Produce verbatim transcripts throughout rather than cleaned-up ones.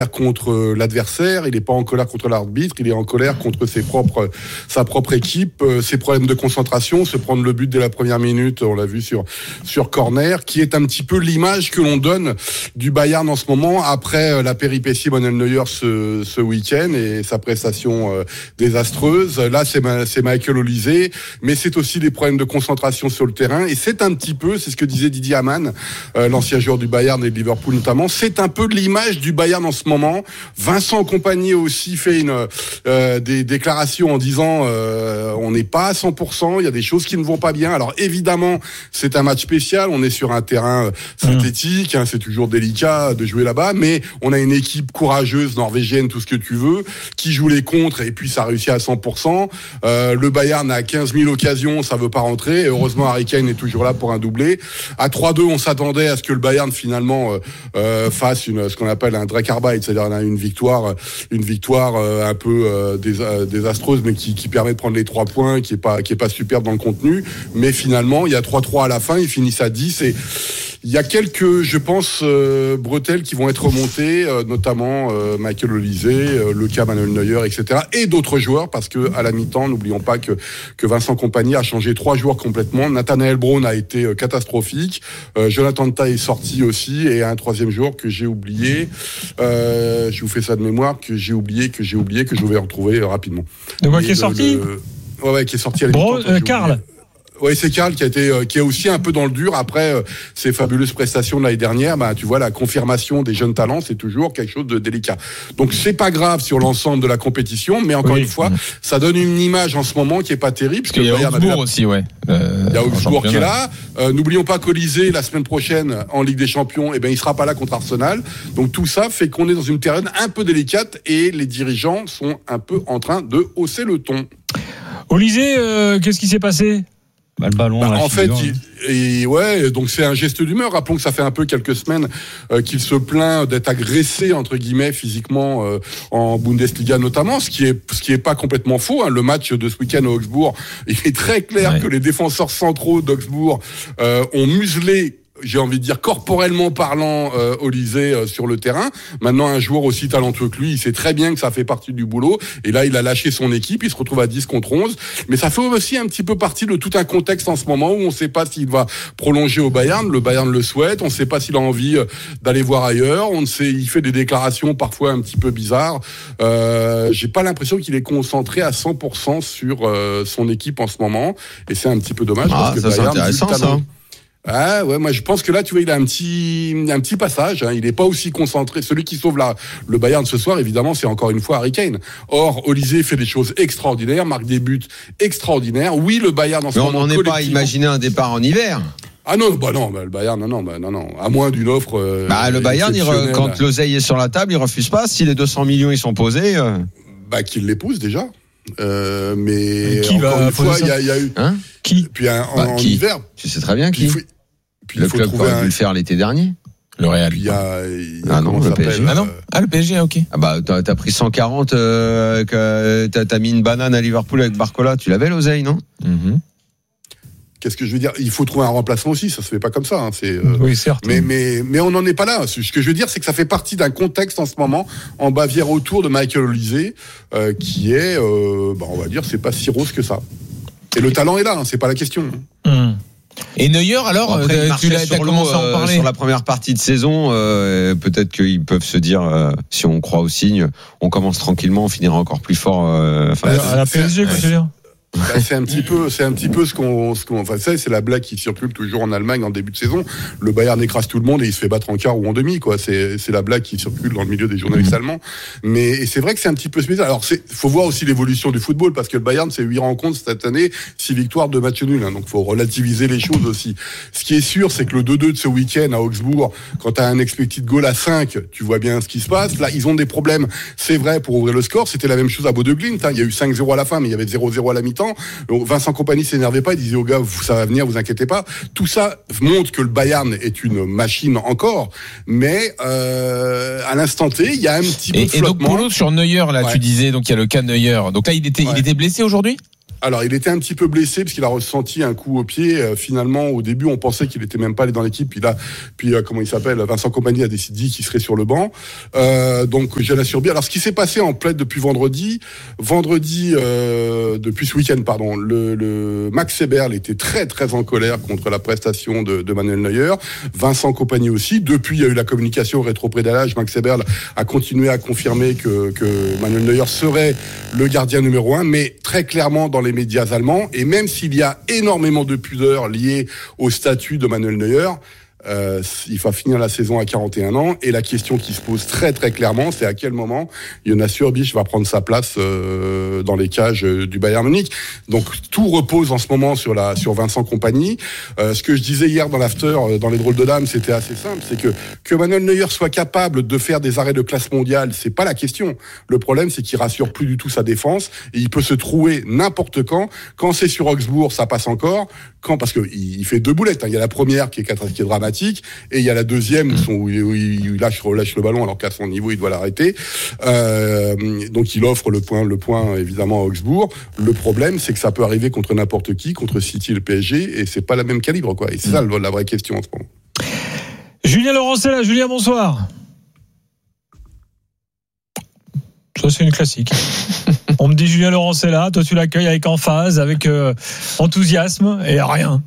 contre l'adversaire, il n'est pas en colère contre l'arbitre, il est en colère contre ses propres, sa propre équipe, euh, ses problèmes de concentration, se prendre le but dès la première minute, on l'a vu sur sur corner, qui est un petit peu l'image que l'on donne du Bayern en ce moment après la péripétie Manuel Neuer ce, ce week-end et sa prestation euh, désastreuse. Là, c'est, c'est Michael Olise, mais c'est aussi des problèmes de concentration sur le terrain et c'est un petit peu, c'est ce que disait Didier Hamann, euh, l'ancien joueur du Bayern et de Liverpool notamment, c'est un peu l'image du Bayern en ce moment. Moment. Vincent Kompany a aussi fait une, euh, des déclarations en disant euh, on n'est pas à cent pour cent, il y a des choses qui ne vont pas bien. Alors évidemment, c'est un match spécial, on est sur un terrain synthétique, hein, c'est toujours délicat de jouer là-bas, mais on a une équipe courageuse, norvégienne, tout ce que tu veux, qui joue les contres et puis ça réussit à cent pour cent. Euh, le Bayern a quinze mille occasions, ça veut pas rentrer. Et heureusement, Harry Kane est toujours là pour un doublé. À trois deux, on s'attendait à ce que le Bayern finalement euh, euh, fasse une, ce qu'on appelle un Dreckarbeit, c'est-à-dire on a une victoire, une victoire euh, un peu euh, dés, euh, désastreuse, mais qui, qui permet de prendre les trois points, qui est pas, qui est pas superbe dans le contenu. Mais finalement, il y a trois trois à la fin, ils finissent à dix et il y a quelques, je pense, euh, bretelles qui vont être remontées, euh, notamment euh, Michael Olise, euh, le cas Manuel Neuer, et cetera, et d'autres joueurs, parce que à la mi-temps, n'oublions pas que que Vincent Kompany a changé trois joueurs complètement. Nathanael Brown a été euh, catastrophique, euh, Jonathan Tah est sorti aussi, et un troisième joueur que j'ai oublié. Euh, je vous fais ça de mémoire, que j'ai oublié, que j'ai oublié, que je vais retrouver euh, rapidement. De quoi qui est sorti le... Ouais, ouais, qui est sorti à la Bro, mi-temps. euh, Karl. Oui, c'est Karl qui a été, euh, qui est aussi un peu dans le dur après euh, ses fabuleuses prestations de l'année dernière. Bah, tu vois, la confirmation des jeunes talents, c'est toujours quelque chose de délicat. Donc, c'est pas grave sur l'ensemble de la compétition, mais encore oui. une fois, ça donne une image en ce moment qui est pas terrible. Parce qu'il y a Augsbourg la... aussi, ouais. Euh, il y a Augsbourg qui est là. Euh, n'oublions pas qu'Olise, la semaine prochaine, en Ligue des Champions, eh ben, il sera pas là contre Arsenal. Donc, tout ça fait qu'on est dans une période un peu délicate et les dirigeants sont un peu en train de hausser le ton. Olise, euh, qu'est-ce qui s'est passé? Bah, le ballon, bah, là, en fait, il, et ouais, donc c'est un geste d'humeur. Rappelons que ça fait un peu quelques semaines euh, qu'il se plaint d'être agressé entre guillemets physiquement euh, en Bundesliga notamment, ce qui est ce qui est pas complètement faux. Hein. Le match de ce week-end à Augsbourg, il est très clair ouais. que les défenseurs centraux d'Augsbourg euh, ont muselé, j'ai envie de dire corporellement parlant, euh, Olise euh, sur le terrain. Maintenant, un joueur aussi talentueux que lui, il sait très bien que ça fait partie du boulot. Et là, il a lâché son équipe, il se retrouve à dix contre onze. Mais ça fait aussi un petit peu partie de tout un contexte en ce moment où on ne sait pas s'il va prolonger au Bayern. Le Bayern le souhaite. On ne sait pas s'il a envie d'aller voir ailleurs. On ne sait, il fait des déclarations parfois un petit peu bizarres. Euh, j'ai pas l'impression qu'il est concentré à cent pour cent sur euh, son équipe en ce moment. Et c'est un petit peu dommage ah, parce que ça Bayern, c'est intéressant, ça. Ah ouais, moi je pense que là tu vois il a un petit un petit passage, hein, il est pas aussi concentré. Celui qui sauve la, le Bayern ce soir évidemment c'est encore une fois Harry Kane. Or Olise fait des choses extraordinaires, marque des buts extraordinaires. Oui le Bayern en ce Mais moment. On n'en est pas à imaginer un départ en hiver. Ah non bah non bah, le Bayern non non bah non non à moins d'une offre. Euh, bah le Bayern il re, quand l'oseille est sur la table il refuse pas. Si les deux cents millions ils sont posés. Euh... Bah qu'il l'épouse déjà. Euh, mais qui encore va une fois, il y a, y a eu. Hein qui Puis un, bah, en, qui en hiver. Tu sais très bien qui. Puis, puis le il faut club trouver aurait un... dû le faire l'été dernier. Le Real. Il y a, il y a ah non, le P S G. Ah non. Ah le P S G, ok. Ah bah t'as, t'as pris cent quarante, euh, que, t'as, t'as mis une banane à Liverpool avec Barcola. Tu l'avais l'oseille, non? Mm-hmm. Qu'est-ce que je veux dire? Il faut trouver un remplaçant aussi, ça se fait pas comme ça. Hein. C'est, euh, oui, certes. Mais, mais, mais on n'en est pas là. Ce que je veux dire, c'est que ça fait partie d'un contexte en ce moment en Bavière autour de Michael Olise, euh, qui est, euh, bah, on va dire, c'est pas si rose que ça. Et le talent est là, hein, c'est pas la question. Mmh. Et Neuer, alors, après, euh, tu l'as, t'as commencé à en parler. Sur la première partie de saison, euh, peut-être qu'ils peuvent se dire, euh, si on croit au signe, on commence tranquillement, on finira encore plus fort. Euh, bah, à la P S G, quoi, tu veux dire? Bah, c'est un petit peu, c'est un petit peu ce qu'on, ce qu'on, enfin, ça, c'est la blague qui circule toujours en Allemagne en début de saison. Le Bayern écrase tout le monde et il se fait battre en quart ou en demi, quoi. C'est, c'est la blague qui circule dans le milieu des journalistes allemands. Mais, et c'est vrai que c'est un petit peu spécial. Alors, c'est, faut voir aussi l'évolution du football parce que le Bayern, c'est huit rencontres cette année, six victoires, deux matchs nuls, hein. Donc, faut relativiser les choses aussi. Ce qui est sûr, c'est que le deux deux de ce week-end à Augsbourg, quand t'as un expected goal à cinq, tu vois bien ce qui se passe. Là, ils ont des problèmes. C'est vrai pour ouvrir le score. C'était la même chose à Bodø Glimt, hein. Il y a eu cinq zéro à la fin, mais il y avait zéro zéro à la mi-temps. Donc Vincent Kompany s'énervait pas, il disait aux gars ça va venir, vous inquiétez pas. Tout ça montre que le Bayern est une machine encore, mais euh, à l'instant T, il y a un petit peu et, de flottement. Et donc Polo sur Neuer là, ouais. Tu disais donc il y a le cas Neuer. Donc là il était ouais. il était blessé aujourd'hui. Alors, il était un petit peu blessé parce qu'il a ressenti un coup au pied. Euh, finalement, au début, on pensait qu'il était même pas allé dans l'équipe. Puis là, puis euh, comment il s'appelle, Vincent Kompany a décidé qu'il serait sur le banc. Euh, donc, j'ai la survie. Alors, ce qui s'est passé en plaide depuis vendredi, vendredi euh, depuis ce week-end, pardon, le, le Max Eberl était très très en colère contre la prestation de, de Manuel Neuer. Vincent Kompany aussi. Depuis, il y a eu la communication rétropédalage. Max Eberl a continué à confirmer que, que Manuel Neuer serait le gardien numéro un, mais très clairement dans les médias allemands, et même s'il y a énormément de pudeur liée au statut de Manuel Neuer, Euh, il va finir la saison à quarante et un ans, et la question qui se pose très très clairement, c'est à quel moment Jonas Hurbisch va prendre sa place euh, dans les cages euh, du Bayern Munich. Donc tout repose en ce moment sur la sur Vincent Kompany. Euh, ce que je disais hier dans l'after, euh, dans les drôles de dames, c'était assez simple, c'est que que Manuel Neuer soit capable de faire des arrêts de classe mondiale, c'est pas la question. Le problème, c'est qu'il rassure plus du tout sa défense, et il peut se trouer n'importe quand. Quand c'est sur Augsbourg, ça passe encore. Quand, parce que il fait deux boulettes, hein. Il y a la première qui est, qui est dramatique, et il y a la deuxième où il, où il lâche, relâche le ballon alors qu'à son niveau il doit l'arrêter. Euh, donc il offre le point, le point évidemment à Augsbourg. Le problème, c'est que ça peut arriver contre n'importe qui, contre City et le P S G, et c'est pas la même calibre, quoi. Et c'est ça la vraie question en ce moment. Julien Laurent-Sella, Julien, bonsoir. Ça, c'est une classique. On me dit Julien Laurent-Sella, toi tu l'accueilles avec emphase, avec euh, enthousiasme, et rien.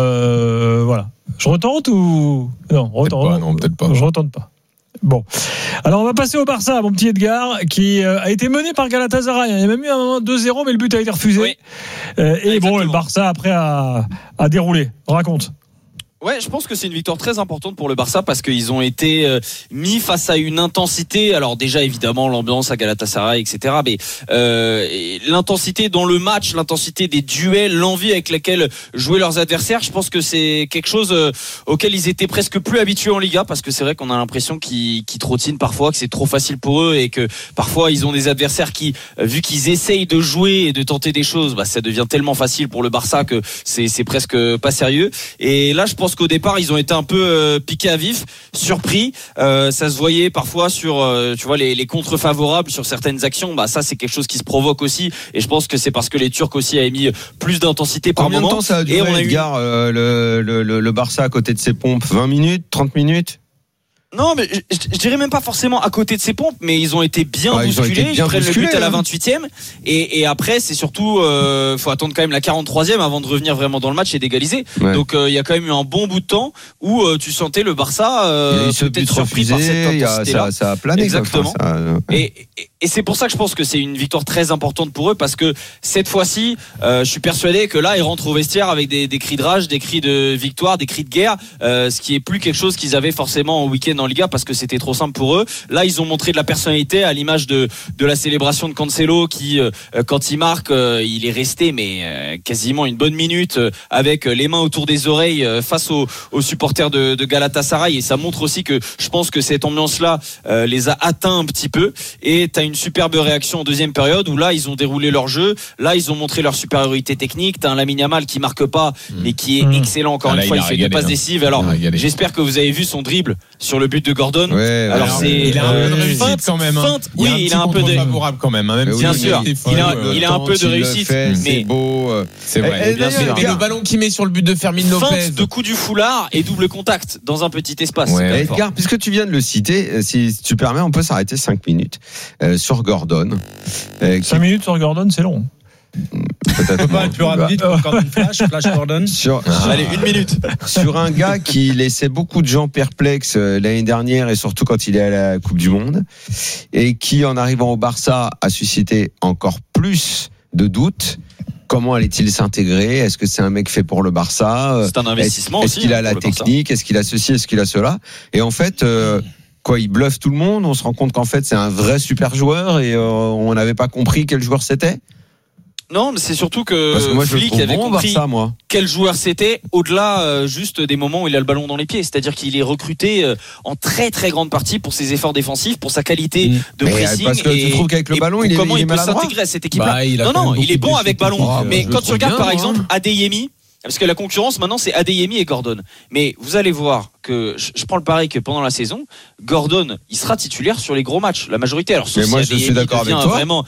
Euh, voilà. Je retente ou non, retente, peut-être pas, non, peut-être pas. Je retente pas. Bon. Alors on va passer au Barça, mon petit Edgar, qui euh, a été mené par Galatasaray. Il y a même eu un moment deux zéro, mais le but a été refusé. Oui. Euh, et Exactement. Bon, le Barça après a, a déroulé. Raconte. Ouais, je pense que c'est une victoire très importante pour le Barça parce qu'ils ont été euh, mis face à une intensité. Alors déjà, évidemment, l'ambiance à Galatasaray, et cetera. Mais euh, l'intensité dans le match, l'intensité des duels, l'envie avec laquelle jouaient leurs adversaires, je pense que c'est quelque chose euh, auquel ils étaient presque plus habitués en Liga, parce que c'est vrai qu'on a l'impression qu'ils, qu'ils trottinent parfois, que c'est trop facile pour eux et que parfois ils ont des adversaires qui, vu qu'ils essayent de jouer et de tenter des choses, bah, ça devient tellement facile pour le Barça que c'est, c'est presque pas sérieux. Et là, je pense qu'au départ ils ont été un peu euh, piqués à vif, surpris, euh, ça se voyait parfois sur euh, tu vois les, les contre favorables sur certaines actions. Bah ça c'est quelque chose qui se provoque aussi, et je pense que c'est parce que les Turcs aussi avaient mis plus d'intensité par Combien moment. Combien de temps ça a duré, et on a Edgar, eu... euh, le, le, le, le Barça à côté de ses pompes? Vingt minutes, trente minutes? Non, mais je, je dirais même pas forcément à côté de ses pompes, mais ils ont été bien ouais, bousculés. Ils, été bien ils prennent bousculés, le but à la hein. vingt-huitième. Et, et après, c'est surtout, euh, faut attendre quand même la quarante-troisième avant de revenir vraiment dans le match et d'égaliser. Ouais. Donc, il euh, y a quand même eu un bon bout de temps où euh, tu sentais le Barça euh, peut-être surpris refusé, par cette intensité-là. Ça, ça a plané. Exactement. Ça, ça, ouais. et, et, et c'est pour ça que je pense que c'est une victoire très importante pour eux, parce que cette fois-ci, euh, je suis persuadé que là, ils rentrent au vestiaire avec des, des cris de rage, des cris de victoire, des cris de guerre, euh, ce qui est plus quelque chose qu'ils avaient forcément en week-end en Liga, parce que c'était trop simple pour eux. Là, ils ont montré de la personnalité, à l'image de de la célébration de Cancelo qui, euh, quand il marque, euh, il est resté mais euh, quasiment une bonne minute euh, avec les mains autour des oreilles euh, face aux, aux supporters de, de Galatasaray, et ça montre aussi que je pense que cette ambiance-là euh, les a atteints un petit peu. Et t'as une superbe réaction en deuxième période où là, ils ont déroulé leur jeu. Là, ils ont montré leur supériorité technique. T'as un Lamine Yamal qui marque pas, mmh. mais qui est mmh. excellent encore ah, une là, fois. Il, il fait des passes décisives. Alors, j'espère que vous avez vu son dribble sur le but de Gordon. Ouais. Alors, Alors, c'est il a un peu de réussite feinte, quand même. Hein. Feinte, il oui, il a un peu de favorable quand même. Hein, même bien si sûr, il a, il a un peu de réussite. Fait, mais c'est beau. C'est vrai. Et, bien sûr. Mais le ballon qu'il met sur le but de Fermin Lopez. Feinte de coup du foulard et double contact dans un petit espace. Ouais. Edgar, puisque tu viens de le citer, si tu permets, on peut s'arrêter cinq minutes euh, sur Gordon. Euh, cinq qui... minutes sur Gordon, c'est long. Peut-être pas être plus rapide pour Gordon Flash, Flash Gordon. Sur, ah. Allez, une minute. Sur un gars qui laissait beaucoup de gens perplexes l'année dernière, et surtout quand il est à la Coupe du Monde, et qui, en arrivant au Barça, a suscité encore plus de doutes. Comment allait-il s'intégrer? Est-ce que c'est un mec fait pour le Barça? C'est un investissement est-ce, aussi. Est-ce qu'il a la technique? Est-ce qu'il a ceci? Est-ce qu'il a cela? Et en fait, euh, quoi, il bluffe tout le monde. On se rend compte qu'en fait, c'est un vrai super joueur, et euh, on n'avait pas compris quel joueur c'était. Non, mais c'est surtout que, Parce que moi, Flick je avait bon compris Barça, moi. quel joueur c'était, au-delà euh, juste des moments où il a le ballon dans les pieds. C'est-à-dire qu'il est recruté euh, en très très grande partie pour ses efforts défensifs, pour sa qualité mmh. de mais pressing. Parce que et, tu trouves qu'avec le ballon, il est, comment il est il peut maladroit. s'intégrer à cette équipe-là. Bah, non, non, il est bon avec ballon. Ah, mais quand tu regardes bien, par exemple hein. Adeyemi, parce que la concurrence maintenant c'est Adeyemi et Gordon. Mais vous allez voir que je, je prends le pari que pendant la saison, Gordon, il sera titulaire sur les gros matchs, la majorité. Alors sauf mais moi, si je suis d'accord avec toi. Vraiment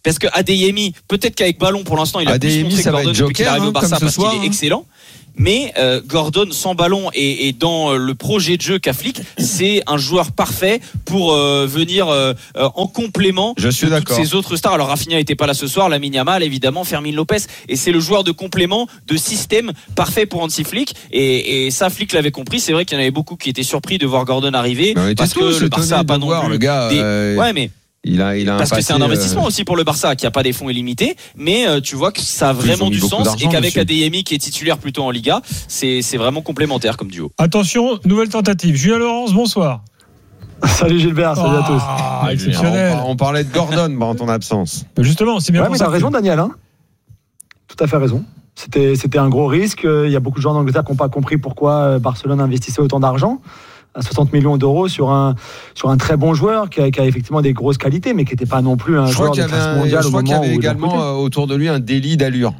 Parce que Adeyemi, peut-être qu'avec ballon pour l'instant il a Adeyemi, plus montré ça que va Gordon être depuis qu'il joker, arrive hein, au Barça comme ce parce soir, qu'il est hein. excellent. Mais euh, Gordon sans ballon et, et dans le projet de jeu qu'a Flick, c'est un joueur parfait pour euh, venir euh, en complément Je suis de d'accord. toutes ces autres stars. Alors Rafinha n'était pas là ce soir, Lamine Yamal évidemment, Fermin Lopez, et c'est le joueur de complément, de système parfait pour Hansi Flick. Et, et ça, Flick l'avait compris. C'est vrai qu'il y en avait beaucoup qui étaient surpris de voir Gordon arriver parce que le Barça a pas non plus le gars. des... euh, Ouais, mais Il a, il a un parce que passé, c'est un investissement euh, aussi pour le Barça qui a pas des fonds illimités, mais euh, tu vois que ça a Ils ont vraiment mis du beaucoup sens d'argent et qu'avec dessus. Adeyemi qui est titulaire plutôt en Liga, c'est c'est vraiment complémentaire comme duo. Attention, nouvelle tentative. Julien Laurence, bonsoir. Salut Gilbert, salut à tous. Ah, on, exceptionnel. par- on parlait de Gordon bah, en ton absence. Justement, c'est bien Ouais, pour mais ça t'as que- raison, Daniel. Hein Tout à fait raison. C'était, c'était un gros risque. Il y a beaucoup de gens en Angleterre qui n'ont pas compris pourquoi Barcelone investissait autant d'argent, à soixante millions d'euros sur un, sur un très bon joueur qui a, qui a effectivement des grosses qualités, mais qui n'était pas non plus un Je crois joueur qu'il y de avait, classe un- mondiale je au crois qu'il y moment avait où il également recrutait. euh, autour de lui un délit d'allure.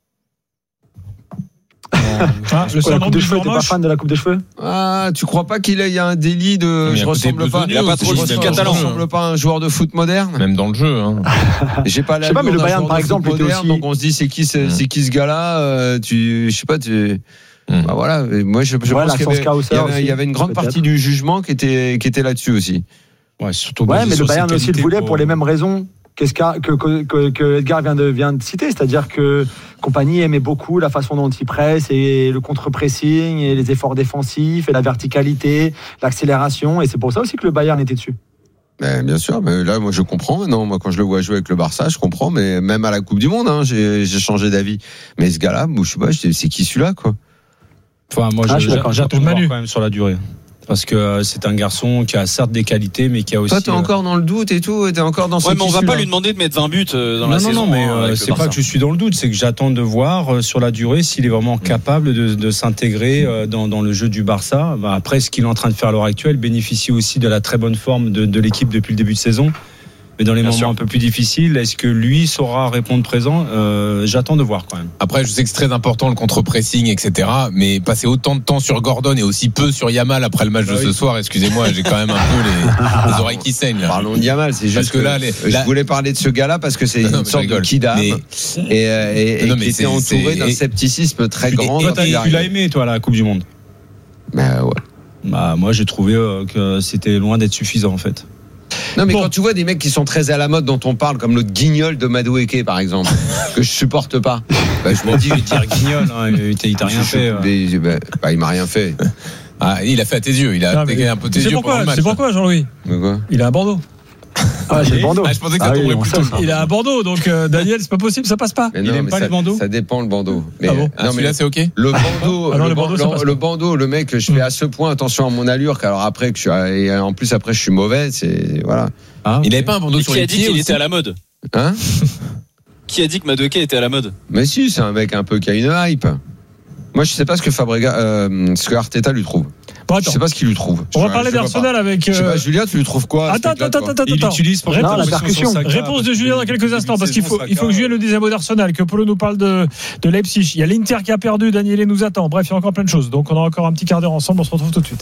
Ah, le Quoi, la syndrome coupe des du cheveux, joueur t'es pas moche. fan de la coupe des cheveux? Ah, tu crois pas qu'il y a un délit de. Mais Je à côté ressemble pas. besogneux, il y a pas trop je le style ressemble- catalan. Je ressemble pas à un joueur de foot moderne. Même dans le jeu. Hein. J'ai pas la. Je sais pas, mais le Bayern, par exemple, était aussi- Donc on se dit c'est qui, ce- Mm. c'est qui ce gars-là euh, Tu, je sais pas. Tu. Mm. Bah voilà. Et moi je, je Ouais, pense qu'il y l'accent avait, Scouser il y avait, aussi, il y avait une grande peut-être. partie du jugement qui était qui était là-dessus aussi. Ouais, surtout Ouais, basé mais le sur ses Bayern aussi le qualités voulait pour les mêmes raisons qu'Esca- que, que, que, que Edgar vient de, vient de citer, c'est-à-dire que Compagnie aimait beaucoup la façon dont il presse et le contre-pressing et les efforts défensifs et la verticalité, l'accélération, et c'est pour ça aussi que le Bayern était dessus. Mais bien sûr, mais là, moi, je comprends. Non, moi, quand je le vois jouer avec le Barça, je comprends. Mais même à la Coupe du Monde, hein, j'ai, j'ai changé d'avis. Mais ce gars-là, moi, je sais pas, je dis, c'est qui celui-là, quoi. Enfin, moi, Ah, je- je suis d'accord. j'attends de voir Manu. quand même sur la durée. Parce que euh, c'est un garçon qui a certes des qualités, mais qui a aussi. Toi, t'es euh, encore dans le doute et tout, t'es encore dans ce Ouais, mais on qui va pas celui-là. lui demander de mettre vingt buts euh, dans non, la non, saison. non, mais hein, euh, avec le c'est pas Barça. que je suis dans le doute, c'est que j'attends de voir euh, sur la durée s'il est vraiment capable de, de s'intégrer euh, dans, dans le jeu du Barça. Bah, après, ce qu'il est en train de faire à l'heure actuelle bénéficie aussi de la très bonne forme de, de l'équipe depuis le début de saison. Mais dans les Bien moments sûr. un peu plus difficiles, est-ce que lui saura répondre présent euh, J'attends de voir quand même. Après, je sais que c'est très important le contre-pressing, et cetera. Mais passer autant de temps sur Gordon et aussi peu sur Yamal après le match de Ah oui. ce soir, excusez-moi, j'ai quand même un peu les, les oreilles qui saignent. Là. Parlons de Yamal, c'est juste Parce que là, les- je là- voulais parler de ce gars-là parce que c'est Non, non, une mais sorte je de rigole. kidam Mais- et, euh, et, et Non, qui mais était c'est- entouré c'est- d'un et- scepticisme très Et- grand. et- Toi, quand t'as- il tu arrive. l'as aimé, toi, à la Coupe du Monde Bah, ouais. Bah, moi, j'ai trouvé euh, que c'était loin d'être suffisant, en fait. Non, mais Bon. quand tu vois des mecs qui sont très à la mode dont on parle, comme l'autre guignol de Madueke, par exemple, que je supporte pas, bah, je m'en dis, Je vais dire Guignol, hein, il t'a il t'a rien je- fait. euh. mais, bah, bah, il m'a rien fait. Ah, il a fait à tes yeux, il a Non, intégré mais un peu tes c'est yeux pendant pourquoi, le match. c'est pourquoi, Jean-Louis Mais quoi Il est à Bordeaux. Ah, c'est le bandeau. Ah, je pensais que ça Ah oui, tomberait on plutôt. sait ça. Il est à Bordeaux, donc euh, Daniel, c'est pas possible, ça passe pas. Mais Il aime mais pas ça, les bandeaux ça dépend le bandeau. Mais, Ah bon Ah, celui-là, c'est ok. le bandeau, Ah non, le, le ban- bandeau, ça le- passe le pas. bandeau, le mec, je fais à ce point attention à mon allure qu'alors après que je suis, et en plus après je suis mauvais, c'est voilà. Ah, Il avait pas un bandeau Et sur qui les a dit pieds qu'il aussi était à la mode Hein Qui a dit que Madueke était à la mode Mais si, c'est un mec un peu qui a une hype. Moi, je sais pas ce que Fabregas, euh, ce que Arteta lui trouve. Bon, Je attends. sais pas ce qu'il lui trouve. On Je- va parler je vois d'Arsenal pas. avec. Je sais euh, pas, Julien, tu lui trouves quoi Attends, ce mec-là, attends, toi attends, Il attends. l'utilise pour Réponse- Non, la réponse sur percussion. Saka, Réponse parce de que Julien dans depuis quelques le instants, début parce de qu'il saison, faut, il faut que Saka, Julien nous dise un mot d'Arsenal, que Polo nous parle de, de Leipzig. Il y a l'Inter qui a perdu, Daniele nous attend. Bref, il y a encore plein de choses. Donc on a encore un petit quart d'heure ensemble, on se retrouve tout de suite.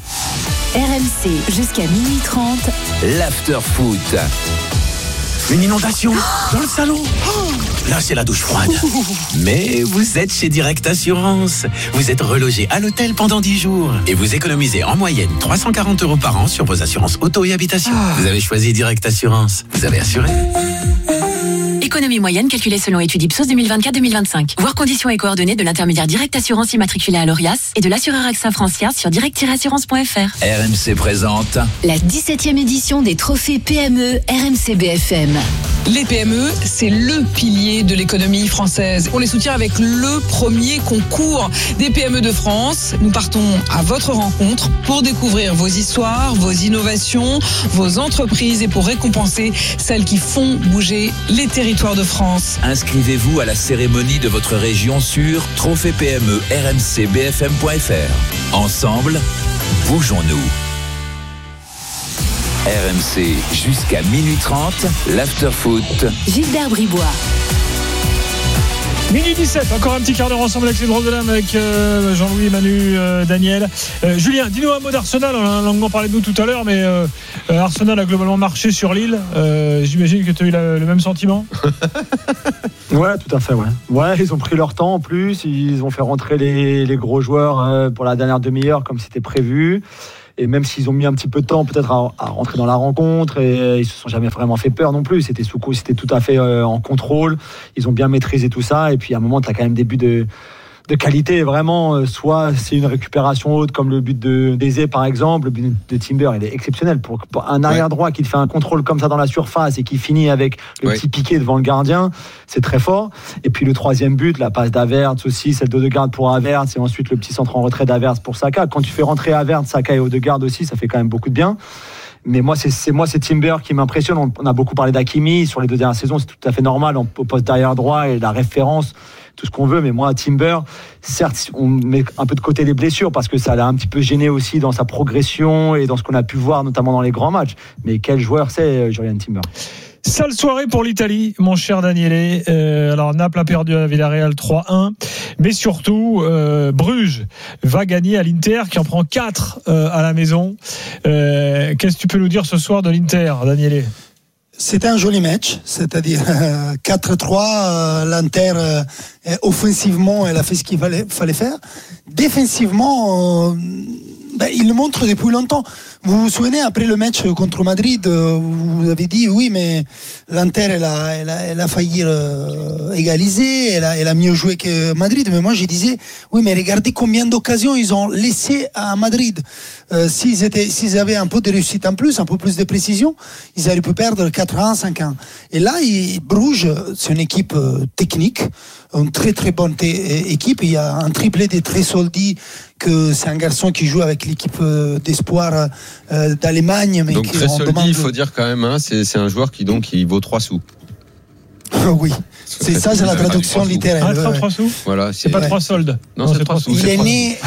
R M C jusqu'à minuit trente. L'after foot. Une inondation dans le salon. Oh, là, c'est la douche froide. Mais vous êtes chez Direct Assurance. Vous êtes relogé à l'hôtel pendant dix jours. Et vous économisez en moyenne trois cent quarante euros par an sur vos assurances auto et habitation. Vous avez choisi Direct Assurance. Vous avez assuré. Économie moyenne calculée selon étude Ipsos deux mille vingt-quatre deux mille vingt-cinq. Voir conditions et coordonnées de l'intermédiaire Direct Assurance immatriculé à l'Orias et de l'assureur AXA Francia sur direct tiret assurance point f r. R M C présente La dix-septième édition des trophées P M E R M C B F M. Les P M E, c'est le pilier de l'économie française. On les soutient avec le premier concours des P M E de France. Nous partons à votre rencontre pour découvrir vos histoires, vos innovations, vos entreprises et pour récompenser celles qui font bouger les territoires de France. Inscrivez-vous à la cérémonie de votre région sur trophée P M E R M C B F M point f r. Ensemble, bougeons-nous. R M C jusqu'à minuit trente, l'after foot. Gilbert Bribois. Minuit dix-sept, encore un petit quart d'heure ensemble avec les drôles de l'âme, avec euh, Jean-Louis, Manu, euh, Daniel. Euh, Julien, dis-nous un mot d'Arsenal. On a longuement parlé de nous tout à l'heure, mais euh, Arsenal a globalement marché sur Lille. Euh, j'imagine que tu as eu la, le même sentiment. Ouais, tout à fait, ouais. Ouais, ils ont pris leur temps en plus. Ils ont fait rentrer les, les gros joueurs euh, pour la dernière demi-heure comme c'était prévu. Et même s'ils ont mis un petit peu de temps peut-être à, à rentrer dans la rencontre, et ils se sont jamais vraiment fait peur non plus. C'était sous coup, c'était tout à fait euh, en contrôle. Ils ont bien maîtrisé tout ça. Et puis à un moment, tu as quand même des buts de, de qualité. Vraiment, euh, soit c'est une récupération haute comme le but de d'Eze par exemple. Le but de Timber, il est exceptionnel. Pour, pour un arrière droit qui te fait un contrôle comme ça dans la surface et qui finit avec le ouais. petit piqué devant le gardien, c'est très fort. Et puis le troisième but, la passe d'Havertz aussi, celle d'Odegaard pour Havertz, et ensuite le petit centre en retrait d'Havertz pour Saka. Quand tu fais rentrer Havertz, Saka et Odegaard aussi, ça fait quand même beaucoup de bien. Mais moi, c'est, c'est moi, c'est Timber qui m'impressionne. On, on a beaucoup parlé d'Hakimi sur les deux dernières saisons, c'est tout à fait normal. On pose derrière droit et la référence, tout ce qu'on veut. Mais moi, Timber, certes, on met un peu de côté les blessures parce que ça l'a un petit peu gêné aussi dans sa progression et dans ce qu'on a pu voir, notamment dans les grands matchs. Mais quel joueur c'est, Jurrien Timber. Sale soirée pour l'Italie, mon cher Daniele. Euh, alors Naples a perdu à Villarreal trois un, mais surtout euh, Bruges va gagner à l'Inter qui en prend quatre euh, à la maison. Euh, qu'est-ce que tu peux nous dire ce soir de l'Inter, Daniele? C'était un joli match, c'est-à-dire euh, quatre trois, euh, l'Inter euh, offensivement elle a fait ce qu'il fallait, fallait faire. Défensivement, euh, ben, il le montre depuis longtemps. Vous vous souvenez, après le match contre Madrid, vous avez dit oui, mais l'Inter, elle a, elle a, elle a failli euh, égaliser, elle a, elle a mieux joué que Madrid. Mais moi, je disais, oui, mais regardez combien d'occasions ils ont laissé à Madrid. Euh, s'ils étaient, s'ils avaient un peu de réussite en plus, un peu plus de précision, ils auraient pu perdre quatre un, cinq un. Et là, il, Bruges, c'est une équipe euh, technique, une très très bonne t- équipe. Il y a un triplé des Tresoldi, que c'est un garçon qui joue avec l'équipe euh, d'espoir euh, d'Allemagne. Mais donc Tresoldi, demande... il faut dire quand même, hein, c'est, c'est un joueur qui donc il vaut trois sous. Oui, c'est, c'est ça, c'est la traduction littéraire. Ah, trois, trois sous. Voilà, c'est, c'est pas trois soldes. Non, non c'est, c'est trois sous. Il est né,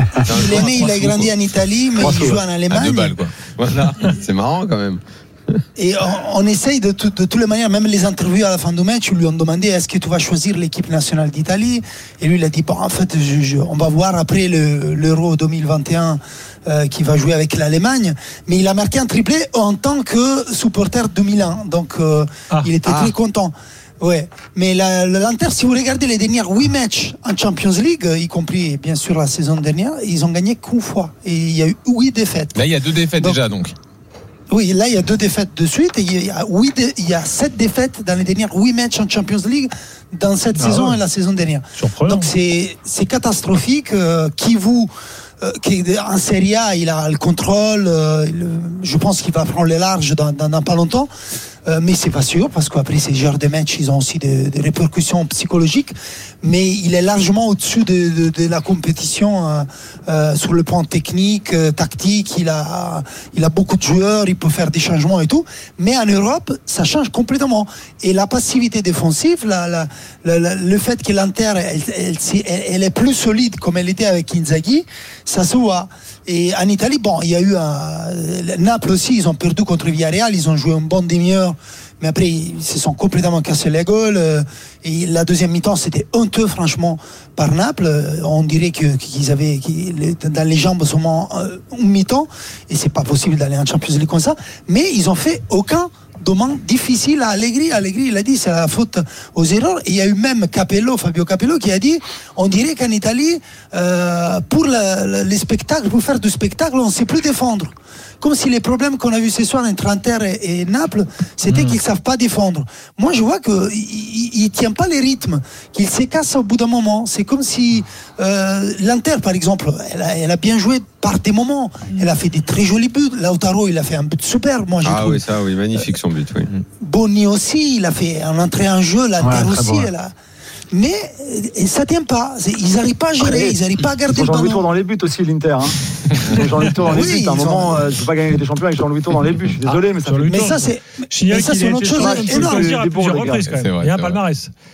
il est né, il a grandi en Italie, mais il joue en Allemagne. À deux balles, quoi. Voilà, c'est marrant quand même. Et on, on essaye de, tout, de toutes les manières, même les interviews à la fin du match, ils lui ont demandé est-ce que tu vas choisir l'équipe nationale d'Italie, et lui il a dit bon en fait je, je, on va voir après le, l'Euro deux mille vingt et un euh, qui va jouer avec l'Allemagne, mais il a marqué un triplé en tant que supporter de Milan, donc euh, ah, il était ah. très content. Ouais, mais la, l'Inter, si vous regardez les derniers huit matchs en Champions League, y compris bien sûr la saison dernière, ils ont gagné qu'une fois et il y a eu huit défaites. Là il y a deux défaites donc, déjà donc. Oui, là il y a deux défaites de suite et il y a, huit dé- il y a sept défaites dans les dernières huit matchs en Champions League dans cette ah saison ouais. et la saison dernière. Surprenant. Donc c'est, c'est catastrophique. Euh, qui vous euh, qui en Serie A, il a le contrôle. Euh, le, je pense qu'il va prendre les larges dans, dans, dans pas longtemps. Euh, mais c'est pas sûr parce qu'après ces genres de matchs ils ont aussi des, des répercussions psychologiques, mais il est largement au-dessus de, de, de la compétition euh, euh, sur le plan technique, euh, tactique. Il a, il a beaucoup de joueurs, il peut faire des changements et tout, mais en Europe ça change complètement et la passivité défensive, la, la, la, la, le fait que l'Inter elle, elle, elle, elle est plus solide comme elle était avec Inzaghi, ça se voit. Et en Italie, bon, il y a eu un Naples aussi, ils ont perdu contre Villarreal, ils ont joué un bon demi-heure, mais après ils se sont complètement cassés la gueule. Et la deuxième mi-temps, c'était honteux, franchement, par Naples. On dirait que, qu'ils avaient qu'ils, dans les jambes seulement une mi-temps, et c'est pas possible d'aller en Champions League comme ça. Mais ils ont fait aucun demande difficile à Allegri. Allegri, il a dit c'est la faute aux erreurs. Et il y a eu même Capello, Fabio Capello, qui a dit on dirait qu'en Italie, euh, pour le, le, les spectacles, pour faire du spectacle, on ne sait plus défendre. Comme si les problèmes qu'on a vus ce soir entre Inter et, et Naples, c'était mmh. qu'ils ne savent pas défendre. Moi, je vois qu'ils ne tiennent pas les rythmes, qu'ils se cassent au bout d'un moment. C'est comme si euh, l'Inter, par exemple, elle a, elle a bien joué par des moments. Elle a fait des très jolis buts. Lautaro, il a fait un but super. Moi, j'ai ah trouvé. oui, ça, oui, magnifique son but. Oui. Boni aussi, il a fait un entrée en jeu. L'Inter ouais, aussi, bon. elle a. Mais ça tient pas. Ils n'arrivent pas à gérer, ouais, ils n'arrivent pas à garder le ballon. Jean-Louis Tour dans les buts aussi, l'Inter. Hein. Jean-Louis Tour dans les oui, buts. À un moment, euh, tu peux pas gagner des champions avec Jean-Louis Tour dans les buts. Je suis désolé, ah, mais ça. Mais ça, c'est. Mais ça, c'est une autre chose énorme. Il y a plusieurs reprises quand même. Il y a un palmarès.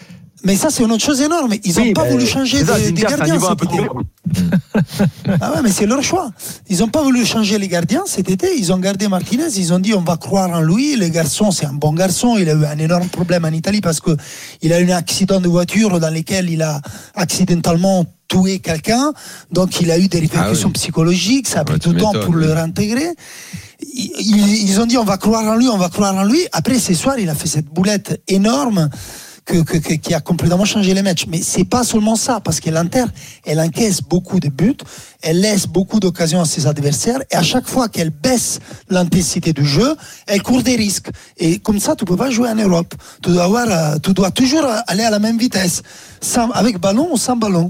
Mais ça, c'est une autre chose énorme. Ils n'ont Oui, pas mais voulu changer c'est ça, des, c'est des une carte, gardiens un niveau un cet peu été. trop- Ah ouais, mais c'est leur choix. Ils n'ont pas voulu changer les gardiens cet été. Ils ont gardé Martinez. Ils ont dit on va croire en lui. Le garçon, c'est un bon garçon. Il a eu un énorme problème en Italie parce que il a eu un accident de voiture dans lequel il a accidentellement tué quelqu'un. Donc il a eu des répercussions Ah oui. psychologiques. Ça a pris Ouais, du tu temps m'étonnes, pour oui. le réintégrer. Ils, ils- ils ont dit on va croire en lui, on va croire en lui. Après ce soir, il a fait cette boulette énorme. Que, que, que- qui a complètement changé les matchs. Mais c'est pas seulement ça, parce que l'Inter, elle encaisse beaucoup de buts, elle laisse beaucoup d'occasions à ses adversaires, et à chaque fois qu'elle baisse l'intensité du jeu, elle court des risques. Et comme ça, tu peux pas jouer en Europe. Tu dois avoir, euh, tu dois toujours aller à la même vitesse, sans, avec ballon ou sans ballon.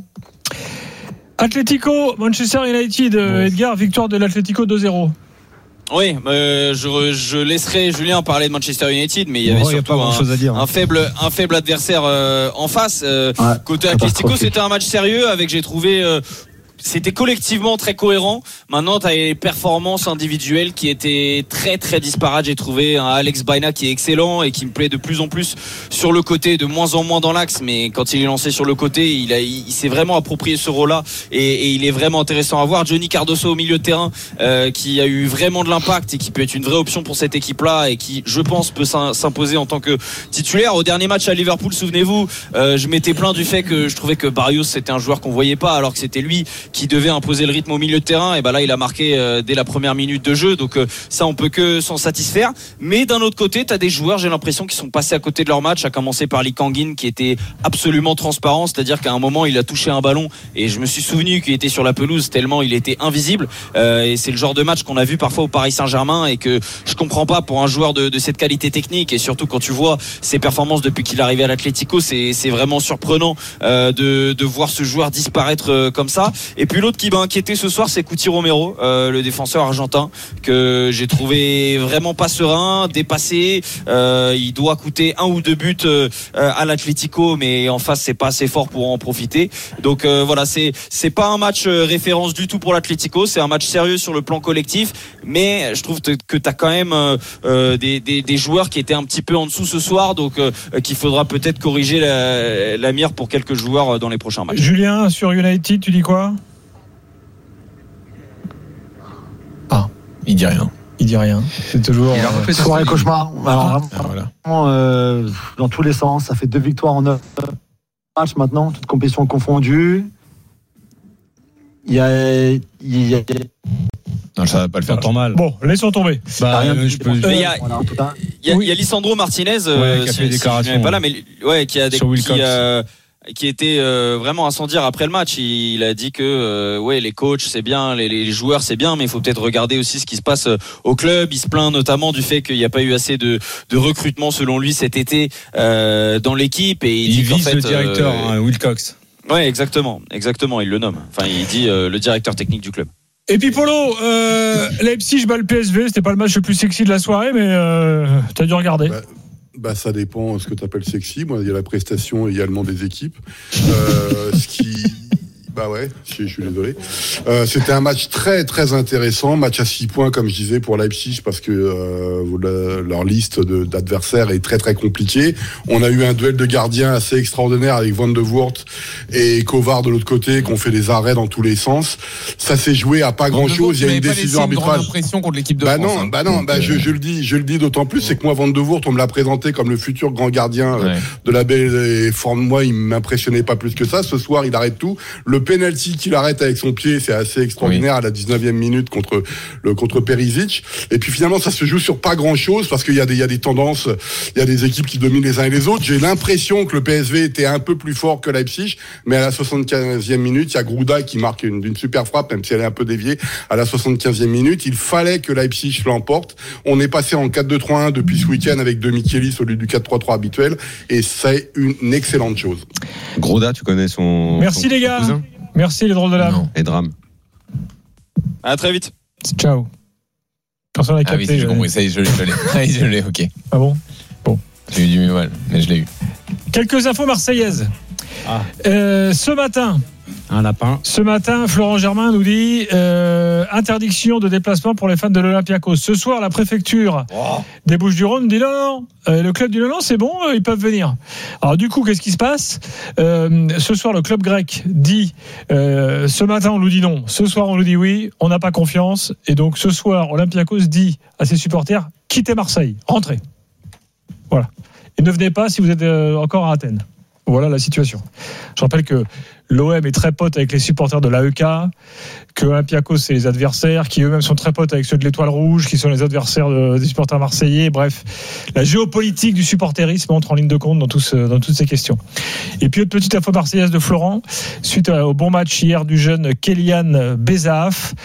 Atlético, Manchester United, euh, Edgar, victoire de l'Atlético deux zéro. Oui, euh, je, je laisserai Julien parler de Manchester United, mais il y avait Oh, il y a surtout pas grand-chose à dire, un, hein. un faible, un faible adversaire euh, en face. Euh, Ouais, côté Atlético, catastrophique. c'était un match sérieux avec, j'ai trouvé, euh, c'était collectivement très cohérent. Maintenant, tu as les performances individuelles qui étaient très très disparates. J'ai trouvé un Alex Baena qui est excellent et qui me plaît de plus en plus sur le côté, de moins en moins dans l'axe. Mais quand il est lancé sur le côté, il, a, il, il s'est vraiment approprié ce rôle-là et, et il est vraiment intéressant à voir. Johnny Cardoso au milieu de terrain euh, qui a eu vraiment de l'impact et qui peut être une vraie option pour cette équipe-là et qui, je pense, peut s'imposer en tant que titulaire. Au dernier match à Liverpool, souvenez-vous, euh, je m'étais plaint du fait que je trouvais que Barrios c'était un joueur qu'on voyait pas alors que c'était lui qui devait imposer le rythme au milieu de terrain. Et ben là, il a marqué euh, dès la première minute de jeu. Donc euh, ça, on peut que s'en satisfaire. Mais d'un autre côté, t'as des joueurs, j'ai l'impression, qui sont passés à côté de leur match. À commencer par Lee Kangin, qui était absolument transparent. C'est-à-dire qu'à un moment, il a touché un ballon et je me suis souvenu qu'il était sur la pelouse tellement il était invisible. Euh, et c'est le genre de match qu'on a vu parfois au Paris Saint-Germain et que je comprends pas pour un joueur de, de cette qualité technique. Et surtout quand tu vois ses performances depuis qu'il est arrivé à l'Atlético, c'est, c'est vraiment surprenant euh, de, de voir ce joueur disparaître euh, comme ça. Et puis l'autre qui m'a inquiété ce soir, c'est Cuti Romero, euh, le défenseur argentin, que j'ai trouvé vraiment pas serein, dépassé. Euh, il doit coûter un ou deux buts euh, à l'Atlético, mais en face c'est pas assez fort pour en profiter. Donc euh, voilà, c'est c'est pas un match référence du tout pour l'Atlético. C'est un match sérieux sur le plan collectif, mais je trouve te, que t'as quand même euh, des, des des joueurs qui étaient un petit peu en dessous ce soir, donc euh, qu'il faudra peut-être corriger la, la mire pour quelques joueurs dans les prochains matchs. Julien, sur United, tu dis quoi? Il dit rien. Il dit rien. C'est toujours. Il a refait sa Soirée folie. cauchemar. Alors, Ah, voilà. vraiment, euh, dans tous les sens, ça fait deux victoires en neuf matchs maintenant, toutes compétitions confondues. Il y a, il y a, Non, ça va pas le faire. T'entends mal. Bon, laissons tomber. Bah, rien euh, de je peux. Mais il y a- Voilà, en tout cas. Il y a, Oui. il y a Lisandro Martinez euh, Ouais, qui a si- fait des si déclarations, je n'ai pas là, mais ouais, qui a des, Sur qui, Wilcox. euh, qui était euh, vraiment incendiaire après le match. Il, il a dit que euh, ouais, les coachs c'est bien, les, les joueurs c'est bien, mais il faut peut-être regarder aussi ce qui se passe euh, au club. Il se plaint notamment du fait qu'il n'y a pas eu assez de, de recrutement selon lui cet été euh, dans l'équipe et il, Il dit qu'en vise fait, le directeur, euh, hein, Wilcox. Ouais, exactement, exactement. Il le nomme. Enfin, il dit euh, le directeur technique du club. Et puis Polo, euh, Leipzig bat le P S V, c'était pas le match le plus sexy de la soirée, mais euh, t'as dû regarder. Bah, bah, ça dépend ce que tu appelles sexy. Moi, il y a la prestation et il y a le nom des équipes. Euh, ce qui. Bah ouais, je, je suis désolé. Euh, c'était un match très très intéressant, match à six points comme je disais pour Leipzig parce que euh, le, leur liste de, d'adversaires est très très compliquée. On a eu un duel de gardiens assez extraordinaire avec Van de Voort et Kovar de l'autre côté qui ont fait des arrêts dans tous les sens. Ça s'est joué à pas grand chose. Il y a une décision arbitrale. Une impression contre l'équipe de Bah France. non, hein. bah non, Donc, bah euh, je, je le dis, je le dis d'autant plus, c'est que moi Van de Voort, on me l'a présenté comme le futur grand gardien euh, Ouais. de la belle forme. Moi, il m'impressionnait pas plus que ça. Ce soir, il arrête tout. Le penalty qu'il arrête avec son pied, c'est assez extraordinaire oui. à la dix-neuvième minute contre le contre Perisic. Et puis finalement, ça se joue sur pas grand chose parce qu'il y a des il y a des tendances, il y a des équipes qui dominent les uns et les autres. J'ai l'impression que le P S V était un peu plus fort que Leipzig, mais à la soixante-quinzième minute, il y a Grouda qui marque une, une super frappe, même si elle est un peu déviée. À la soixante-quinzième minute, il fallait que Leipzig l'emporte. On est passé en quatre deux trois un depuis ce week-end avec De Michelis au lieu du quatre trois trois habituel, et c'est une excellente chose. Grouda, tu connais son. Merci son, les gars. son cousin Merci les drôles de l'âme. Et drame. À très vite. Ciao. Personne n'a Ah oui, capté. si, j'ai compris. Ça y est, je l'ai. Je l'ai. Ah, je l'ai, ok. Ah bon Bon. J'ai eu du mal, mais je l'ai eu. Quelques infos marseillaises. Ah. Euh, ce matin, Un lapin. Ce matin, Florent Germain nous dit euh, interdiction de déplacement pour les fans de l'Olympiakos. Ce soir, la préfecture oh. des Bouches-du-Rhône dit non, non, euh, le club dit non, non, c'est bon, euh, ils peuvent venir. Alors du coup, qu'est-ce qui se passe euh, Ce soir, le club grec dit euh, ce matin, on nous dit non. Ce soir, on nous dit oui, on n'a pas confiance. Et donc, ce soir, Olympiakos dit à ses supporters quittez Marseille, rentrez. Voilà. Et ne venez pas si vous êtes euh, encore à Athènes. Voilà la situation. Je rappelle que l'O M est très pote avec les supporters de l'A E K, que Olympiakos c'est les adversaires, qui eux-mêmes sont très potes avec ceux de l'Étoile Rouge, qui sont les adversaires de, des supporters marseillais. Bref, la géopolitique du supporterisme entre en ligne de compte dans, tout ce, dans toutes ces questions. Et puis, autre petite info marseillaise de Florent, suite au bon match hier du jeune Kélian Bezaaf,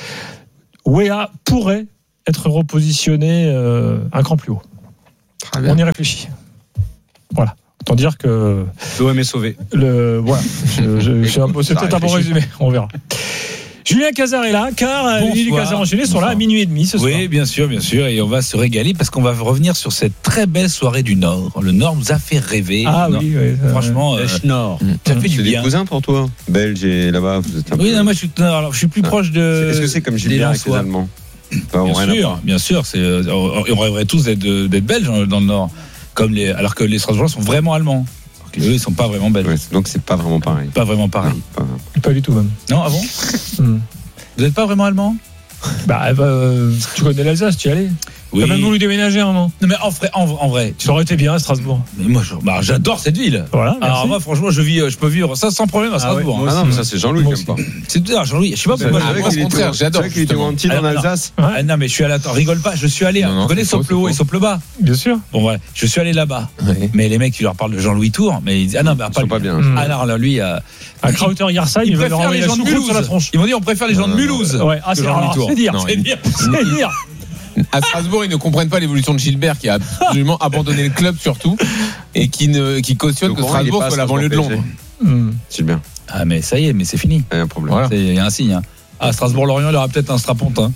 Wea pourrait être repositionné euh, un cran plus haut. On y réfléchit. Voilà. Autant dire que l'O M est sauvé. Le, voilà. Je, je, je, un peu, c'est peut-être un bon résumé. On verra. Julien Cazard est là, car les du Cazard enchaîné sont là à minuit et demi ce soir. Oui, bien sûr, bien sûr. Et on va se régaler parce qu'on va revenir sur cette très belle soirée du Nord. Le Nord nous a fait rêver. Ah oui, oui. Franchement, euh, Nord. Ça fait du c'est bien. des cousins pour toi, Belge et là-bas. Vous êtes un oui, peu... non, moi je suis, alors, je suis plus ah. proche de. Est-ce que c'est comme Gilbert avec les Allemands? Enfin, bien sûr, bien sûr. C'est, on rêverait tous d'être, d'être belges dans le Nord. Comme les, alors que les Strasbourgeois sont vraiment allemands. Eux, ils sont pas vraiment belges. Ouais, donc c'est pas vraiment pareil. Pas vraiment pareil. Non, pas... pas du tout même. Non, ah bon mm. Vous n'êtes pas vraiment allemand? Bah, euh, tu connais l'Alsace, tu y allais. Oui. T'as même voulu déménager un moment. Non mais en vrai, en, en vrai, ça aurait été bien à Strasbourg. Mais moi, je, bah, j'adore cette ville. Voilà. Merci. Alors moi, franchement, je vis, je peux vivre ça sans problème à Strasbourg. Ah, ouais, ah non, mais ça c'est Jean-Louis quand même pas. C'est tout. Jean-Louis, je sais pas pourquoi. Moi, au contraire, j'adore. C'est vrai qu'il était en titre en Alsace. Ah, non, mais je suis allé. Attends, rigole pas. Je suis allé. Non, non, vous connaissez Sople-Haut et Sople-Bas? Bien sûr. Bon ouais, je suis allé là-bas. Ouais. Mais les mecs, ils leur parlent de Jean-Louis Tour, mais ils disent ah non, bah pas, pas bien. Ah non, alors lui, euh, à Krauter Yarsai, il préfère les gens de Mulhouse. Ils m'ont dit on préfère les gens de Mulhouse. Ouais, ah c'est dire, c'est dire, c'est dire. À Strasbourg, ils ne comprennent pas l'évolution de Gilbert qui a absolument abandonné le club surtout et qui ne qui cautionne que Strasbourg soit la banlieue de Londres. Mmh. Gilbert. Ah mais ça y est, mais c'est fini. Il y a un problème. Voilà. Il y a un signe. Hein. À Strasbourg-Lorient, il y aura peut-être un strapontin.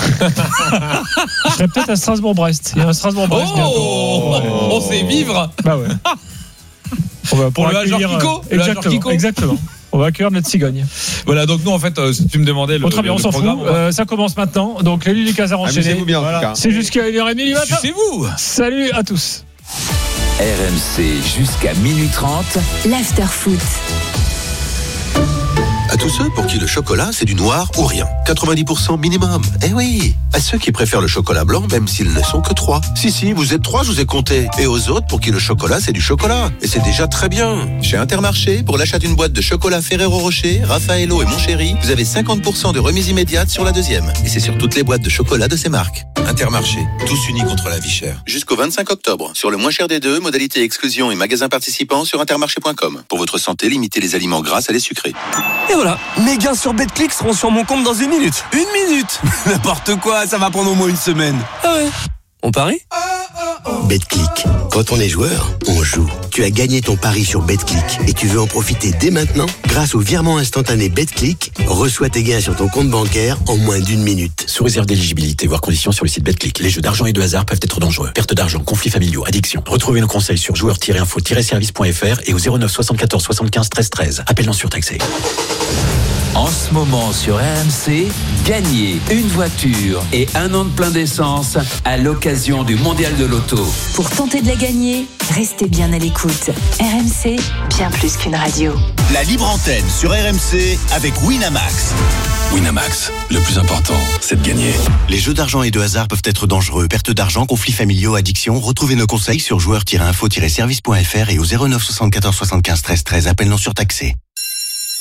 Je serais peut-être à Strasbourg-Brest. Il y a un Strasbourg-Brest. Oh, oh, on sait vivre. Bah ouais. On va pour, pour le Hajor Kiko. Exactement. Exactement. On va accueillir notre cigogne. Voilà, donc nous en fait, euh, tu me demandais le, oh, très bien, le, on s'en programme. fout. Euh, ça commence maintenant. Donc les Lulu Casar enchaînés. Bien, voilà. C'est jusqu'à une heure trente du matin. C'est vous. Salut à tous. R M C jusqu'à minuit trente. L'after-foot. À tous ceux pour qui le chocolat, c'est du noir ou rien. quatre-vingt-dix pour cent minimum. Eh oui. À ceux qui préfèrent le chocolat blanc, même s'ils ne sont que trois. Si, si, vous êtes trois, je vous ai compté. Et aux autres pour qui le chocolat, c'est du chocolat. Et c'est déjà très bien. Chez Intermarché, pour l'achat d'une boîte de chocolat Ferrero Rocher, Raffaello et Mon Chéri, vous avez cinquante pour cent de remise immédiate sur la deuxième. Et c'est sur toutes les boîtes de chocolat de ces marques. Intermarché, tous unis contre la vie chère. Jusqu'au vingt-cinq octobre. Sur le moins cher des deux, modalité exclusion et magasins participants sur intermarché point com. Pour votre santé, limitez les aliments gras à les sucrés. Et voilà, mes gains sur BetClick seront sur mon compte dans une minute. Une minute. N'importe quoi, ça va prendre au moins une semaine. Ah ouais. On parie ? BetClick. Quand on est joueur, on joue. Tu as gagné ton pari sur BetClick et tu veux en profiter dès maintenant ? Grâce au virement instantané BetClick, reçois tes gains sur ton compte bancaire en moins d'une minute. Sous réserve d'éligibilité, voire conditions sur le site BetClick. Les jeux d'argent et de hasard peuvent être dangereux. Perte d'argent, conflits familiaux, addiction. Retrouvez nos conseils sur joueurs tiret info tiret service point f r et au zéro neuf soixante-quatorze soixante-quinze treize treize. Appel non surtaxé. En ce moment sur R M C, gagnez une voiture et un an de plein d'essence à l'occasion du Mondial de l'Auto. Pour tenter de la gagner, restez bien à l'écoute. R M C, bien plus qu'une radio. La libre antenne sur R M C avec Winamax. Winamax, le plus important, c'est de gagner. Les jeux d'argent et de hasard peuvent être dangereux. Perte d'argent, conflits familiaux, addiction. Retrouvez nos conseils sur joueurs tiret info tiret service point f r et au zéro neuf soixante-quatorze soixante-quinze treize treize. Appel non surtaxé.